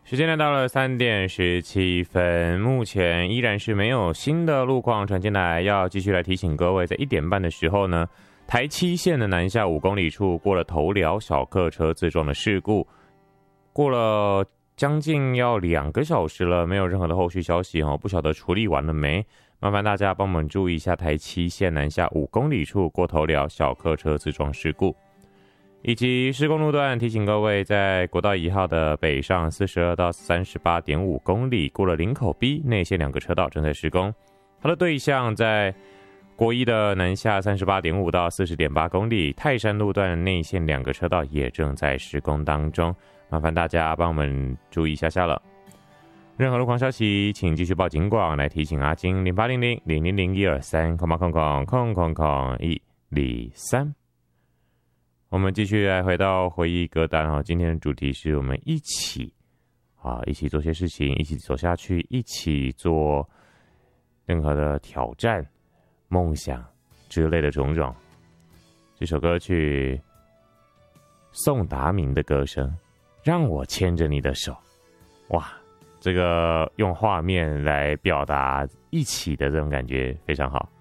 时间来到了3:17，目前依然是没有新的路况传进来，要继续来提醒各位，在1点半的时候呢，台七线的南下5公里处过了头寮小客车自撞的事故，过了将近要2个小时了，没有任何的后续消息不晓得处理完了没？麻烦大家帮我们注意一下台七线南下5公里处过头寮小客车自撞事故。以及施工路段，提醒各位，在国道1号的北上42到38.5公里，过了林口 B 内线2个车道正在施工。它的对向在国一的南下38.5到40.8公里，泰山路段内线2个车道也正在施工当中，麻烦大家帮我们注意一下了。任何路况消息，请继续报警广来提醒阿金0800-000-123，我们继续来回到回忆歌单今天的主题是我们一起做些事情，一起走下去，一起做任何的挑战、梦想之类的种种。这首歌曲，宋达明的歌声，让我牵着你的手。哇，这个用画面来表达一起的这种感觉非常好。